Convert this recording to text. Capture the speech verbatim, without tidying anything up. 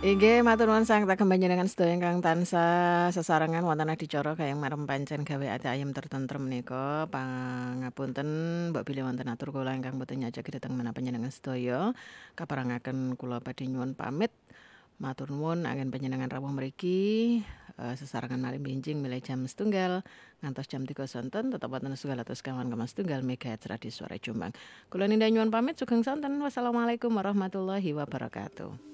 Inggih matur nuwun sang tak panjenengan sedaya ingkang tansah sesarengan wonten adicara kayang marem pancen gawe ati ayem tertentrem menika pangapunten mbok bilih wonten atur kula ingkang boten nyajak dhateng menapa panjenengan sedaya kaparangaken kula badhe nyuwun pamit matur nuwun anggen panjenengan rawuh mriki eh, sesarengan malih benjing milih jam setunggal ngantos jam tiga sonten tetep wonten setunggal atus kawan koma setunggal megahertz radio suara Jombang kula nindah nyuwun pamit sugeng sonten wassalamualaikum warahmatullahi wabarakatuh.